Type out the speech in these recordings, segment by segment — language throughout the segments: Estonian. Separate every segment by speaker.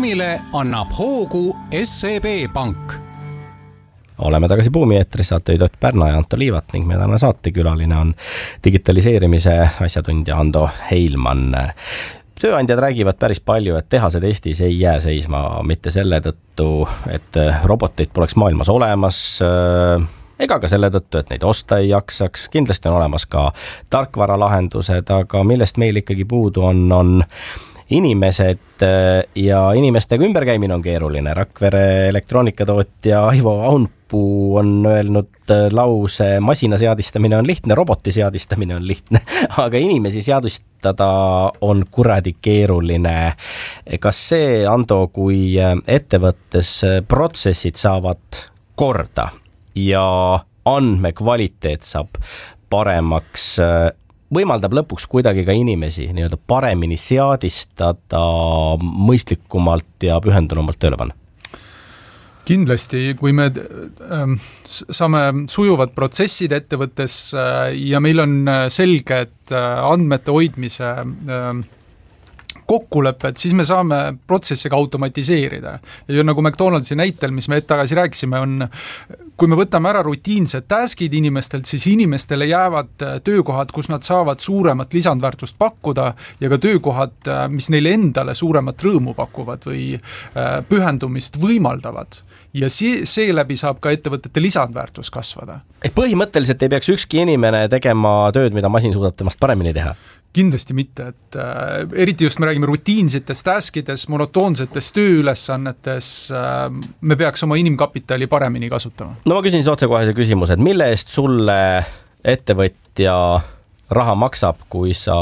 Speaker 1: programmile annab hoogu SEB Pank.
Speaker 2: Oleme tagasi Buumieetris, saatejuht Ott Pärna ja Anto Liivat ning meie tänane saatekülaline on digitaliseerimise asjatundja Ando Heilmann. Tööandjad räägivad päris palju, et tehased Eestis ei jää seisma mitte selle tõttu, et roboteid poleks maailmas olemas, ega ka selle tõttu, et neid osta ei jaksaks. Kindlasti on olemas ka tarkvaralahendused, aga millest meil ikkagi puudu on inimesed ja inimestega ümberkäimine on keeruline. Rakvere elektroonikatootja Aivo Aunpuu on öelnud lause, masina seadistamine on lihtne, roboti seadistamine on lihtne, aga inimesi seadistada on kuradi keeruline. Kas see, Ando, kui ettevõttes protsessid saavad korda ja andmekvaliteet saab paremaks, võimaldab lõpuks kuidagi ka inimesi nii-öelda paremini seadistada, mõistlikumalt ja pühendunumalt tööle panna?
Speaker 3: Kindlasti, kui me saame sujuvad protsessid ettevõttes ja meil on selge, et andmete hoidmise kokkulepped, siis me saame protsesse ka automatiseerida. Ja nagu McDonaldsi näitel, mis me hetk tagasi rääkisime, on, kui me võtame ära rutiinsed taskid inimestelt, siis inimestele jäävad töökohad, kus nad saavad suuremat lisandväärtust pakkuda ja ka töökohad, mis neile endale suuremat rõõmu pakuvad või pühendumist võimaldavad. Ja seeläbi saab ka ettevõtete lisandväärtus kasvada.
Speaker 2: Põhimõtteliselt ei peaks ükski inimene tegema tööd, mida masin suudab temast paremini teha?
Speaker 3: Kindlasti mitte, et eriti just me räägime rutiinsetest taskides, monotoonsetest tööülesannetes, me peaks oma inimkapitali paremini kasutama. No
Speaker 2: ma küsin siis otsekohese küsimuse, et mille eest sulle ettevõtja raha maksab, kui sa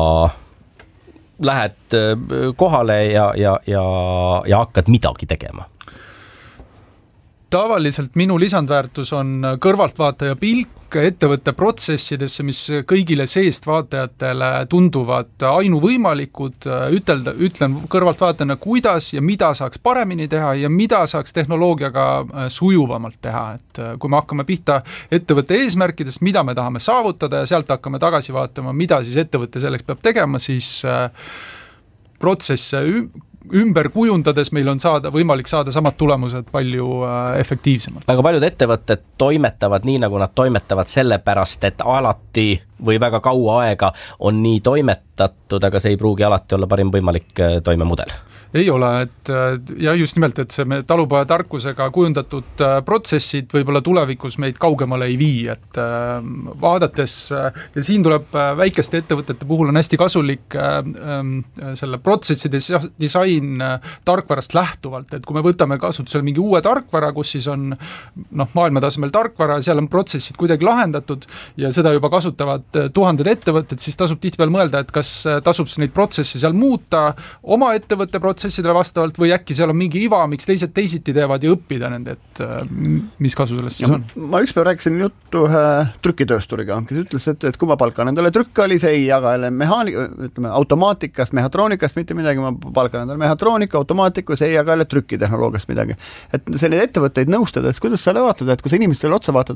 Speaker 2: lähed kohale ja hakkad midagi tegema?
Speaker 3: Tavaliselt minu lisandväärtus on kõrvaltvaataja pilk ettevõtte protsessidesse, mis kõigile seest vaatajatele tunduvad ainuvõimalikud. Ütlen kõrvaltvaatajana, kuidas ja mida saaks paremini teha ja mida saaks tehnoloogiaga sujuvamalt teha. Et kui me hakkame pihta ettevõtte eesmärkidest, mida me tahame saavutada ja sealt hakkame tagasi vaatama, mida siis ettevõtte selleks peab tegema, siis protsesse ümber kujundades meil on võimalik saada samad tulemused palju efektiivsemalt.
Speaker 2: Väga paljud ettevõtted toimetavad nii, nagu nad toimetavad sellepärast, et alati või väga kaua aega on nii toimetatud, aga see ei pruugi alati olla parim võimalik toimemudel.
Speaker 3: Ei ole, et ja just nimelt, et see talupoja tarkusega kujundatud protsessid võib-olla tulevikus meid kaugemale ei vii, et vaadates, ja siin tuleb väikeste ettevõtete puhul on hästi kasulik selle protsessi disain tarkvarast lähtuvalt, et kui me võtame kasutusel mingi uue tarkvara, kus siis on maailmatasemel tarkvara, seal on protsessid kuidagi lahendatud ja seda juba kasutavad tuhanded ettevõtted, siis tasub tihtipeale mõelda, et kas tasub neid protsesse seal muuta oma ettevõtte protsessidele vastavalt või äkki seal on mingi iva, miks teised teisiti teevad ja õppida nende, et mis kasu sellest siis on.
Speaker 4: Ma ükspäev rääkisin juttu ühe trükitöösturiga, kes ütles, et kui ma palkan endale trükka, oli see ei jaga automaatikast, mehhatroonikast mitte midagi, ma palkan endale mehhatroonika, automaatiku, see ei jaga trükitehnoloogiast midagi. Et selline ettevõtteid nõustades, kuidas sa vaatad, et kui sa inimestele otsa vaatad,